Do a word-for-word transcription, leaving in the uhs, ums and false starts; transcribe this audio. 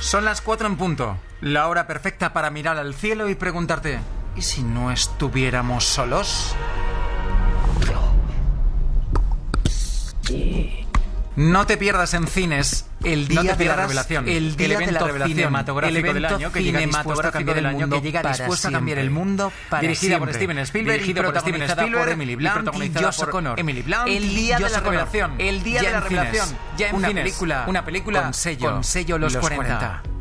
Son las cuatro en punto. La hora perfecta para mirar al cielo y preguntarte: ¿y si no estuviéramos solos? No te pierdas en cines el día No te de la pierdas revelación, el día el de la evento revelación, cinematográfico el del evento año que llega dispuesto a cambiar el mundo, que llega para dispuesto a siempre. cambiar el mundo para Dirigida siempre. por Steven Spielberg, Dirigido y por Steven protagonizada Spielberg por Emily y Blunt protagonizada y Josh por O'Connor. Emily Blunt El y día de Josh la O'Connor. revelación, El día ya de la en cines. revelación, ya en Una cines. película, Una película con sello, con sello Los Los cuarenta. cuarenta.